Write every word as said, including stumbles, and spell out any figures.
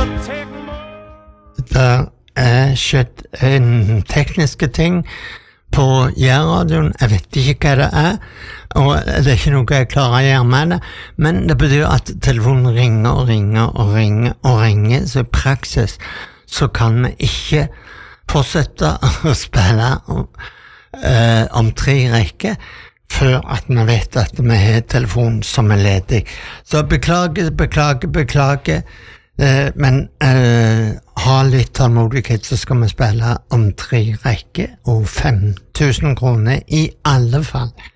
Det er skjedd en tekniske ting på Jærradioen, jeg vet ikke hva det er, og det er ikke noe jeg klarer å gjøre med det, men det betyr at telefonen ringer og ringer og ringer og ringer, så i praksis så kan vi ikke fortsette å spille om, uh, om tre rekker, før at vi vet at vi har telefon som er ledig. Så beklager, beklager, beklager, uh, men uh, ha litt tålmodighet, så skal vi spille om tre rekker og fem tusen kroner i alle fall.